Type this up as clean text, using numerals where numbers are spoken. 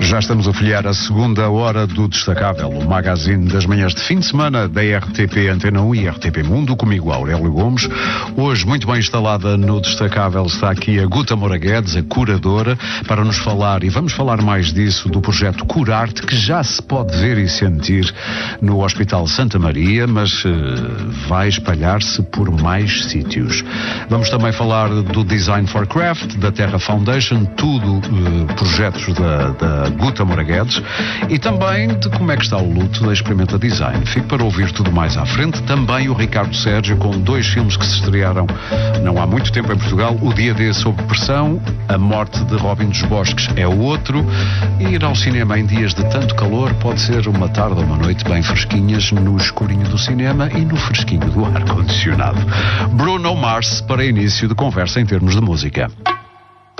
Já estamos a folhear a segunda hora do Destacável, o magazine das manhãs de fim de semana da RTP Antena 1 e RTP Mundo, comigo Aurélio Gomes. Hoje, muito bem instalada no Destacável, está aqui a Guta Moura Guedes, a curadora, para nos falar, e vamos falar mais disso, do projeto Curarte, que já se pode ver e sentir no Hospital Santa Maria, mas vai espalhar-se por mais sítios. Vamos também falar do Design for Craft, da Terra Foundation, tudo projetos da Guta Moura Guedes, e também de como é que está o luto da Experimenta Design. Fico para ouvir tudo mais à frente. Também o Ricardo Sérgio, com 2 filmes que se estrearam não há muito tempo em Portugal: O Dia D Sob Pressão, A Morte de Robin dos Bosques é o outro. E ir ao cinema em dias de tanto calor pode ser uma tarde ou uma noite bem fresquinhas, no escurinho do cinema e no fresquinho do ar-condicionado. Bruno Mars para início de conversa em termos de música.